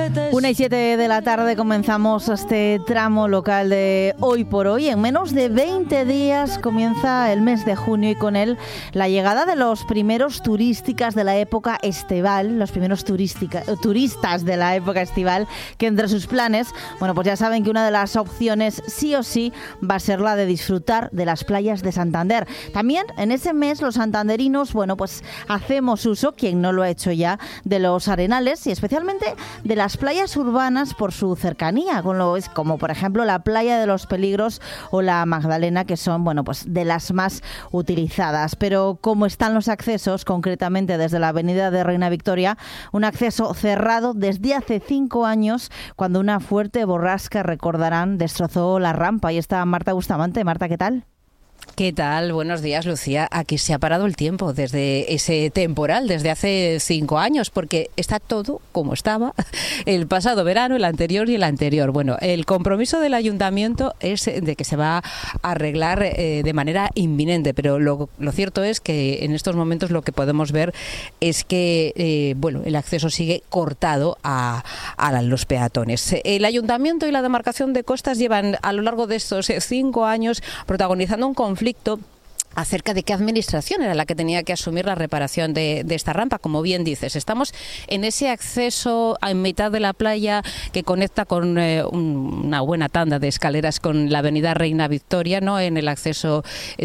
1:07 de la tarde comenzamos este tramo local de Hoy por Hoy. En menos de 20 días comienza el mes de junio y con él la llegada de los primeros turísticas de la época estival, los primeros turistas de la época estival, que entre sus planes, bueno, pues ya saben que una de las opciones sí o sí va a ser la de disfrutar de las playas de Santander. También en ese mes los santanderinos, bueno, pues hacemos uso, quien no lo ha hecho ya, de los arenales y especialmente de las playas urbanas por su cercanía, como por ejemplo la playa de los Peligros o la Magdalena, que son, bueno, pues de las más utilizadas. Pero ¿cómo están los accesos? Concretamente desde la avenida de Reina Victoria, un acceso cerrado desde hace 5 años, cuando una fuerte borrasca, recordarán, destrozó la rampa. Y está Marta Bustamante. Marta, ¿qué tal? ¿Qué tal? Buenos días, Lucía. Aquí se ha parado el tiempo desde ese temporal, desde hace 5 años, porque está todo como estaba el pasado verano, el anterior y el anterior. Bueno, el compromiso del ayuntamiento es de que se va a arreglar de manera inminente, pero lo cierto es que en estos momentos lo que podemos ver es que el acceso sigue cortado a los peatones. El ayuntamiento y la demarcación de costas llevan a lo largo de estos 5 años protagonizando un conflicto acerca de qué administración era la que tenía que asumir la reparación de esta rampa. Como bien dices, estamos en ese acceso en mitad de la playa que conecta con una buena tanda de escaleras con la avenida Reina Victoria, ¿no? En el acceso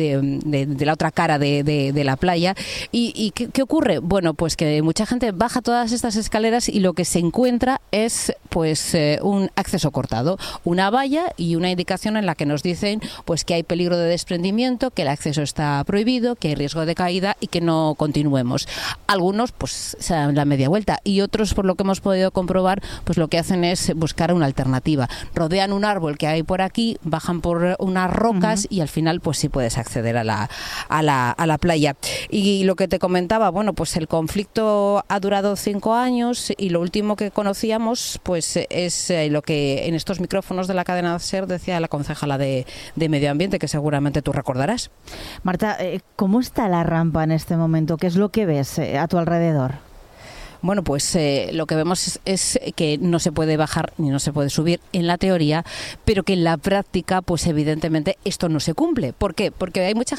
de la otra cara de la playa. ¿Y qué ocurre? Bueno, pues que mucha gente baja todas estas escaleras y lo que se encuentra es pues un acceso cortado, una valla y una indicación en la que nos dicen pues que hay peligro de desprendimiento, que el acceso está prohibido, que hay riesgo de caída y que no continuemos. Algunos pues se dan la media vuelta y otros, por lo que hemos podido comprobar, pues lo que hacen es buscar una alternativa. Rodean un árbol que hay por aquí, bajan por unas rocas y al final pues sí puedes acceder a la playa. Y lo que te comentaba, bueno, pues el conflicto ha durado 5 años y lo último que conocíamos pues es lo que en estos micrófonos de la cadena SER decía la concejala de Medio Ambiente, que seguramente tú recordarás. Marta, ¿cómo está la rampa en este momento? ¿Qué es lo que ves a tu alrededor? Bueno, pues lo que vemos es que no se puede bajar ni no se puede subir en la teoría, pero que en la práctica, pues evidentemente esto no se cumple. ¿Por qué? Porque hay mucha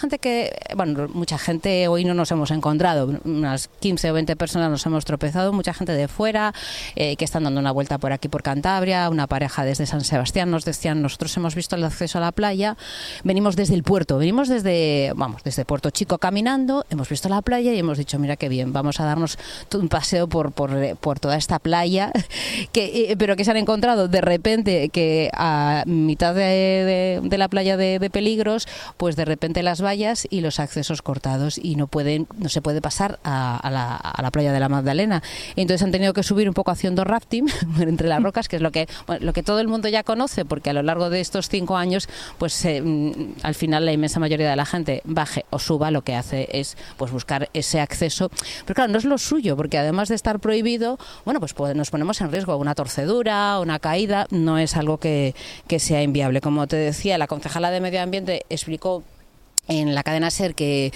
gente hoy no nos hemos encontrado, unas 15 o 20 personas nos hemos tropezado, mucha gente de fuera que están dando una vuelta por aquí por Cantabria, una pareja desde San Sebastián nos decían, nosotros hemos visto el acceso a la playa, venimos desde el puerto, desde Puerto Chico caminando, hemos visto la playa y hemos dicho, mira qué bien, vamos a darnos un paseo por toda esta playa, pero que se han encontrado de repente que a mitad de la playa de Peligros, pues de repente las vallas y los accesos cortados y no se puede pasar a la playa de la Magdalena. Entonces han tenido que subir un poco haciendo rafting entre las rocas, que es lo que todo el mundo ya conoce, porque a lo largo de estos 5 años, pues al final la inmensa mayoría de la gente baje o suba, lo que hace es pues buscar ese acceso. Pero claro, no es lo suyo, porque además de estar prohibido, bueno, pues nos ponemos en riesgo. Una torcedura, una caída, no es algo que sea inviable. Como te decía, la concejala de Medio Ambiente explicó en la cadena SER que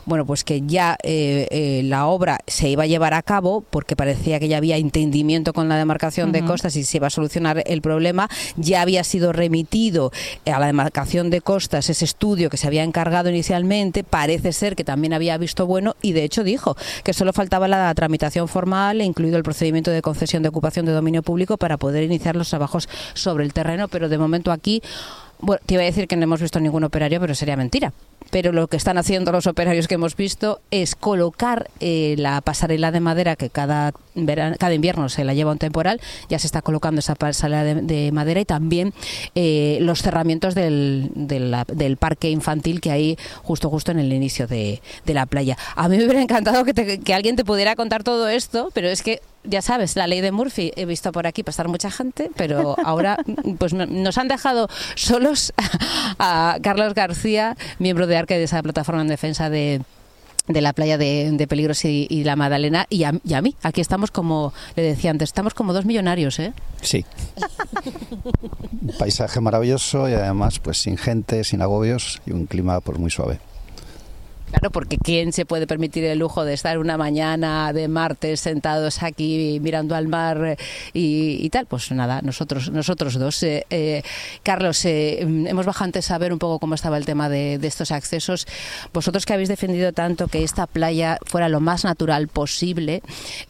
ya la obra se iba a llevar a cabo porque parecía que ya había entendimiento con la demarcación de costas y se iba a solucionar el problema. Ya había sido remitido a la demarcación de costas ese estudio que se había encargado inicialmente, parece ser que también había visto bueno y de hecho dijo que solo faltaba la tramitación formal, incluido el procedimiento de concesión de ocupación de dominio público para poder iniciar los trabajos sobre el terreno, pero de momento aquí, bueno, te iba a decir que no hemos visto ningún operario, pero sería mentira. Pero lo que están haciendo los operarios que hemos visto es colocar la pasarela de madera que cada invierno se la lleva un temporal, ya se está colocando esa pasarela de madera y también los cerramientos del parque infantil que hay justo en el inicio de la playa. A mí me hubiera encantado que alguien te pudiera contar todo esto, pero es que ya sabes, la ley de Murphy, he visto por aquí pasar mucha gente, pero ahora pues nos han dejado solos a Carlos García, miembro de ARCE, de esa plataforma en defensa de la playa de Peligros y la Magdalena, y a mí. Aquí estamos, como le decía antes, estamos como 2 millonarios, ¿eh? Sí. Un paisaje maravilloso y además pues sin gente, sin agobios y un clima pues muy suave. Claro, porque ¿quién se puede permitir el lujo de estar una mañana de martes sentados aquí mirando al mar y tal? Pues nada, nosotros dos. Carlos, hemos bajado antes a ver un poco cómo estaba el tema de estos accesos. Vosotros que habéis defendido tanto que esta playa fuera lo más natural posible,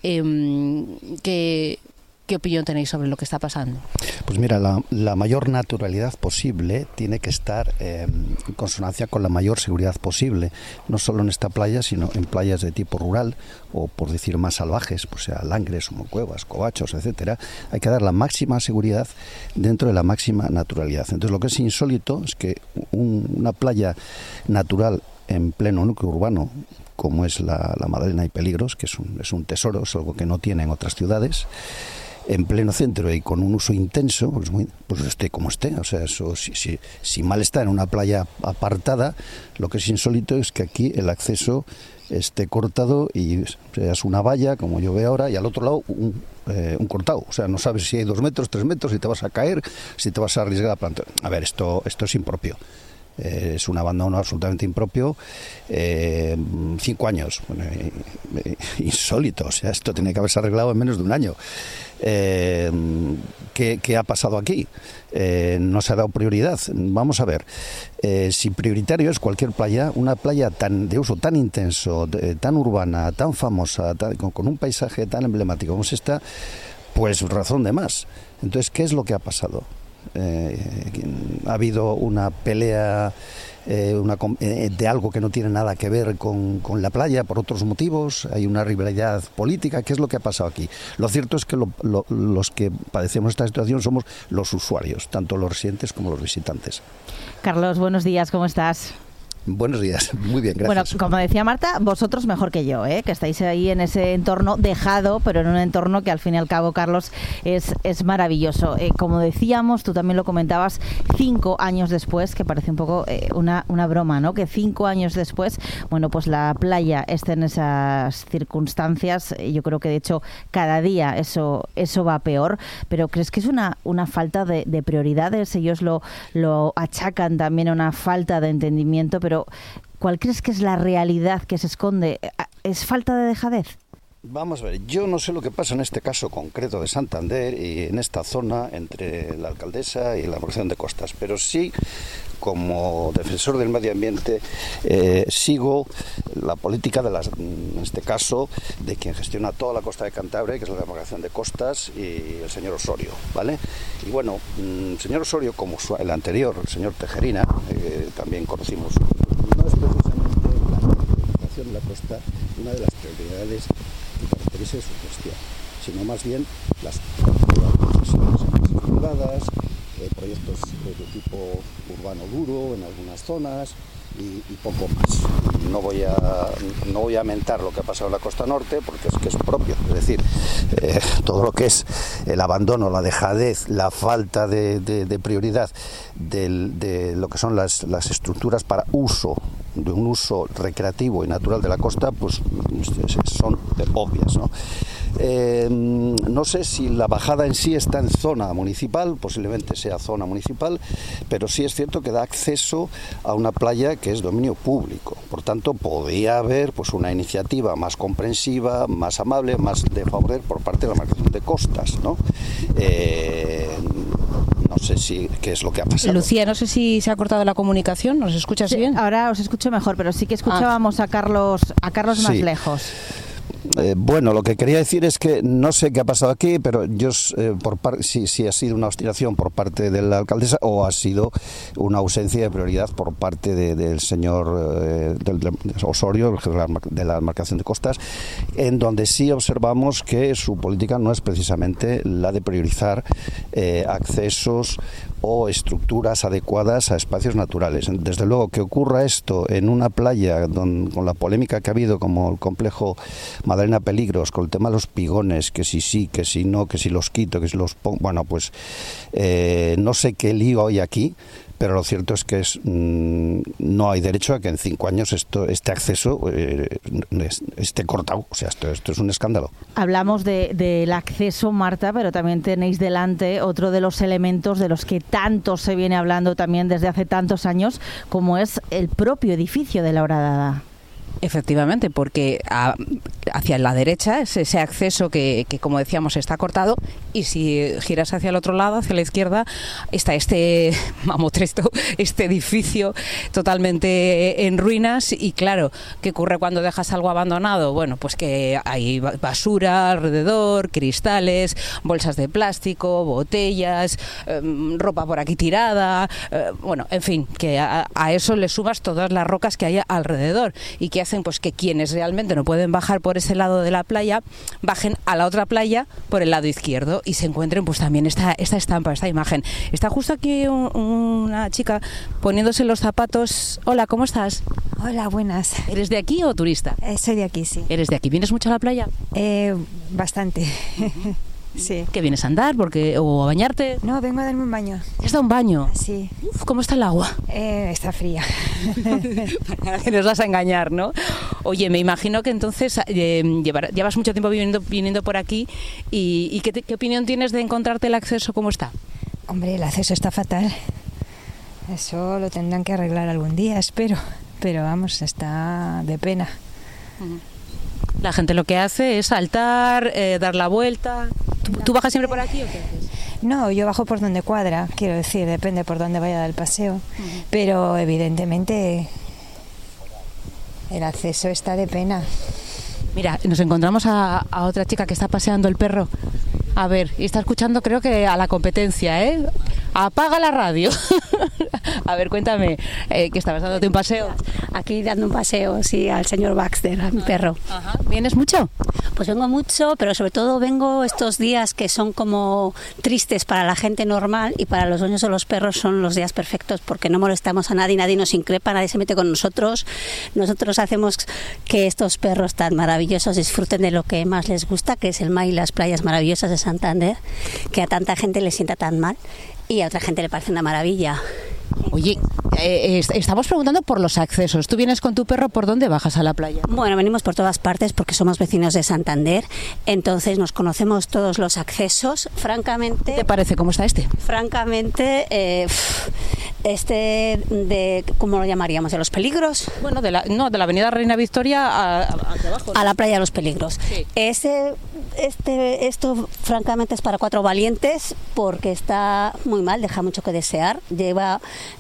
¿qué opinión tenéis sobre lo que está pasando? Pues mira, la mayor naturalidad posible tiene que estar en consonancia con la mayor seguridad posible, no solo en esta playa, sino en playas de tipo rural o, por decir, más salvajes, pues sea Langres, Mocuevas, Covachos, etcétera. Hay que dar la máxima seguridad dentro de la máxima naturalidad. Entonces, lo que es insólito es que una playa natural en pleno núcleo urbano, como es la Madalena y Peligros, que es un tesoro, es algo que no tienen otras ciudades, en pleno centro y con un uso intenso, pues esté como esté. O sea, eso si mal está en una playa apartada, lo que es insólito es que aquí el acceso esté cortado y es una valla, como yo veo ahora, y al otro lado un cortado. O sea, no sabes si hay 2 metros, 3 metros, si te vas a caer, si te vas a arriesgar a plantar. A ver, esto es impropio. Es un abandono absolutamente impropio. 5 años, bueno, insólito. O sea, esto tiene que haberse arreglado en menos de un año. ¿Qué ha pasado aquí? No se ha dado prioridad. Vamos a ver, si prioritario es cualquier playa, una playa de uso tan intenso, tan urbana, tan famosa, con un paisaje tan emblemático como es esta, pues razón de más. Entonces, ¿qué es lo que ha pasado? Ha habido una pelea de algo que no tiene nada que ver con la playa por otros motivos, hay una rivalidad política. ¿Qué es lo que ha pasado aquí? Lo cierto es que los que padecemos esta situación somos los usuarios, tanto los residentes como los visitantes. Carlos, buenos días, ¿cómo estás? Buenos días, muy bien, gracias. Bueno, como decía Marta, vosotros mejor que yo, que estáis ahí en ese entorno dejado, pero en un entorno que al fin y al cabo, Carlos, es maravilloso. Como decíamos, tú también lo comentabas, 5 años después, que parece un poco una broma, ¿no? Que 5 años después, bueno, pues la playa esté en esas circunstancias. Yo creo que de hecho cada día eso va peor, pero ¿crees que es una falta de prioridades? Ellos lo achacan también a una falta de entendimiento, pero ¿cuál crees que es la realidad que se esconde? ¿Es falta de dejadez? Vamos a ver, yo no sé lo que pasa en este caso concreto de Santander y en esta zona entre la alcaldesa y la Administración de Costas, pero sí, como defensor del medio ambiente, sigo la política en este caso, de quien gestiona toda la costa de Cantabria, que es la Demarcación de Costas, y el señor Osorio, ¿vale? Y bueno, el señor Osorio, como el anterior, el señor Tejerina, también conocimos, no es precisamente la planificación de la costa una de las prioridades que caracteriza su gestión, sino más bien las concesiones privadas, proyectos de tipo urbano duro en algunas zonas y poco más. No voy a mentar lo que ha pasado en la costa norte, porque es que es propio, es decir, todo lo que es el abandono, la dejadez, la falta de prioridad de lo que son las estructuras para de un uso recreativo y natural de la costa, pues son obvias, ¿no? No sé si la bajada en sí está en zona municipal, posiblemente sea zona municipal, pero sí es cierto que da acceso a una playa que es dominio público. Por tanto, podría haber pues una iniciativa más comprensiva, más amable, más de favorecer por parte de la Demarcación de Costas, ¿no? No sé qué es lo que ha pasado. Lucía, no sé si se ha cortado la comunicación, ¿nos escuchas sí, bien? Ahora os escucho mejor, pero sí que escuchábamos a Carlos más sí. lejos. Bueno, lo que quería decir es que no sé qué ha pasado aquí, pero yo si ha sido una obstinación por parte de la alcaldesa o ha sido una ausencia de prioridad por parte del señor del Osorio, de la Demarcación de Costas, en donde sí observamos que su política no es precisamente la de priorizar accesos o estructuras adecuadas a espacios naturales. Desde luego, que ocurra esto en una playa con la polémica que ha habido, como el complejo Madalena Peligros, con el tema de los pigones, que si sí, que si no, que si los quito, que si los pongo, bueno, pues no sé qué lío hay aquí, pero lo cierto es que no hay derecho a que en 5 años este acceso esté cortado. O sea, esto es un escándalo. Hablamos del acceso, Marta, pero también tenéis delante otro de los elementos de los que tanto se viene hablando también desde hace tantos años, como es el propio edificio de la Horadada. Efectivamente, porque hacia la derecha es ese acceso que, como decíamos, está cortado, y si giras hacia el otro lado, hacia la izquierda, está este mamotresto, este edificio totalmente en ruinas. Y claro, ¿qué ocurre cuando dejas algo abandonado? Bueno, pues que hay basura alrededor, cristales, bolsas de plástico, botellas, ropa por aquí tirada, bueno, en fin, que a eso le sumas todas las rocas que hay alrededor y que hacen pues que quienes realmente no pueden bajar por ese lado de la playa bajen a la otra playa por el lado izquierdo y se encuentren pues también esta estampa, esta imagen. Está justo aquí una chica poniéndose los zapatos. Hola, ¿cómo estás? Hola, buenas. ¿Eres de aquí o turista? Soy de aquí, sí. ¿Eres de aquí? ¿Vienes mucho a la playa? Bastante. Sí. ¿Qué vienes a andar o a bañarte? No, vengo a darme un baño. ¿Has dado un baño? Sí. Uf, ¿cómo está el agua? Está fría. Que nos vas a engañar, ¿no? Oye, me imagino que entonces llevas mucho tiempo viniendo por aquí y ¿qué opinión tienes de encontrarte el acceso como está? Hombre, el acceso está fatal. Eso lo tendrán que arreglar algún día, espero. Pero vamos, está de pena. La gente lo que hace es saltar, dar la vuelta. ¿Tú bajas siempre por aquí o qué haces? No, yo bajo por donde cuadra, quiero decir, depende por dónde vaya del paseo. Pero evidentemente el acceso está de pena. Mira, nos encontramos a otra chica que está paseando el perro. A ver, y está escuchando, creo que a la competencia, ¿eh? Apaga la radio. A ver, cuéntame, que estabas dándote un paseo. Aquí dando un paseo, sí, al señor Baxter, a mi perro. Ajá. ¿Vienes mucho? Pues vengo mucho, pero sobre todo vengo estos días que son como tristes para la gente normal, y para los dueños de los perros son los días perfectos porque no molestamos a nadie, nadie nos increpa, nadie se mete con nosotros. Nosotros hacemos que estos perros tan maravillosos disfruten de lo que más les gusta, que es el mar y las playas maravillosas de Santander, que a tanta gente le sienta tan mal y a otra gente le parece una maravilla. Oye, estamos preguntando por los accesos. ¿Tú vienes con tu perro? ¿Por dónde bajas a la playa? Bueno, venimos por todas partes porque somos vecinos de Santander, entonces nos conocemos todos los accesos. Francamente... ¿Qué te parece? ¿Cómo está este? Francamente, ¿cómo lo llamaríamos? ¿De los peligros? Bueno, de la avenida Reina Victoria hacia abajo, ¿no? A la playa de los peligros. Sí. Esto francamente es para 4 valientes porque está muy mal, deja mucho que desear. Lleva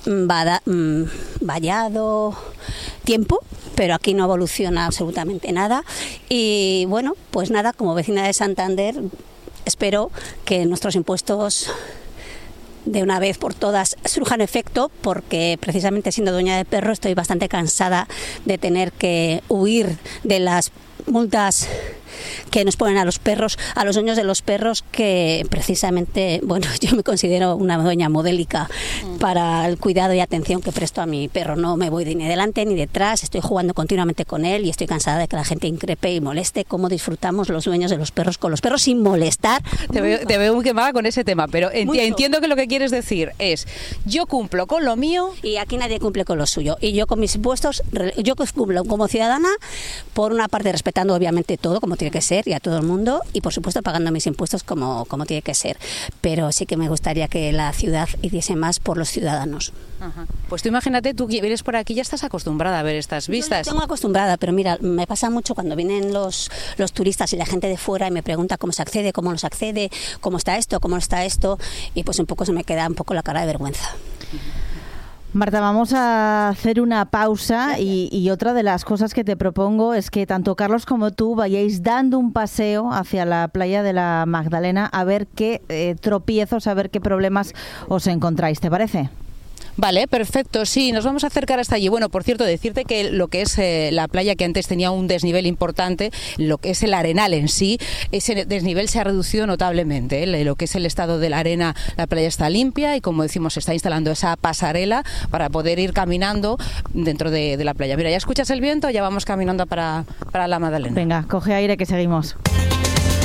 vallado tiempo, pero aquí no evoluciona absolutamente nada. Y bueno, pues nada, como vecina de Santander, espero que nuestros impuestos de una vez por todas surjan efecto, porque precisamente siendo dueña de perro estoy bastante cansada de tener que huir de las multas que nos ponen a los perros, a los dueños de los perros, que precisamente, bueno, yo me considero una dueña modélica para el cuidado y atención que presto a mi perro. No me voy ni delante ni detrás, estoy jugando continuamente con él y estoy cansada de que la gente increpe y moleste cómo disfrutamos los dueños de los perros con los perros sin molestar. Te veo muy quemada con ese tema, pero entiendo que lo que quieres decir es: yo cumplo con lo mío y aquí nadie cumple con lo suyo, y yo con mis impuestos, yo cumplo como ciudadana, por una parte respetando obviamente todo como tiene que ser y a todo el mundo, y por supuesto pagando mis impuestos como tiene que ser, pero sí que me gustaría que la ciudad hiciese más por los ciudadanos. Ajá. Pues tú imagínate, tú que vienes por aquí ya estás acostumbrada a ver estas vistas. Yo tengo acostumbrada, pero mira, me pasa mucho cuando vienen los turistas y la gente de fuera y me pregunta cómo se accede, cómo no se accede, cómo está esto, y pues un poco se me queda un poco la cara de vergüenza. Marta, vamos a hacer una pausa y otra de las cosas que te propongo es que tanto Carlos como tú vayáis dando un paseo hacia la playa de la Magdalena a ver qué tropiezos, a ver qué problemas os encontráis. ¿Te parece? Vale, perfecto, sí, nos vamos a acercar hasta allí. Bueno, por cierto, decirte que lo que es la playa, que antes tenía un desnivel importante, lo que es el arenal en sí, ese desnivel se ha reducido notablemente. Lo que es el estado de la arena, la playa está limpia y, como decimos, se está instalando esa pasarela para poder ir caminando dentro de la playa. Mira, ya escuchas el viento, ya vamos caminando para la Magdalena. Venga, coge aire que seguimos.